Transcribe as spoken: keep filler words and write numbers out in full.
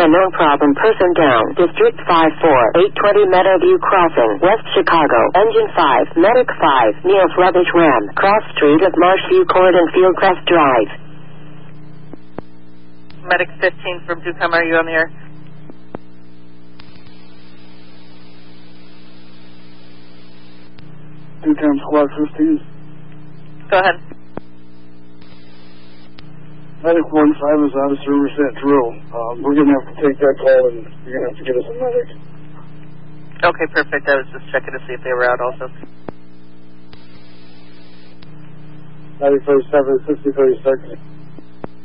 unknown problem, person down. District five four, eight twenty Meadowview Crossing, West Chicago. Engine five, Medic five, Neil's Rubbish Ram, cross street of Marshview Court and Fieldcrest Drive. Medic fifteen from Ducom, are you on the air? Ducom Squad fifteen. Go ahead. Medic one five is out of service at drill. Um, we're going to have to take that call, and you're going to have to get us a medic. Okay, perfect. I was just checking to see if they were out also. ninety thirty-seven, sixty thirty-six.